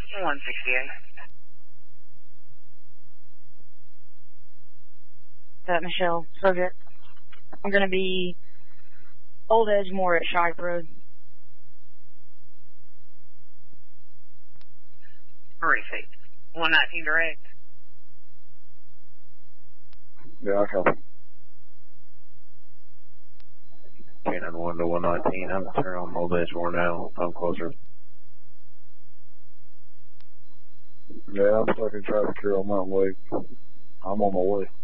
168. Michelle, subject. I'm going to be Old Edgemore at Shipe Road. Terrific. 119 direct. Yeah, I copy. Cannon 1 to 119. I'm turning on Old Edgemore now. I'm closer. Yeah, I'm stuck in traffic here on Mountain Lake. I'm on my way.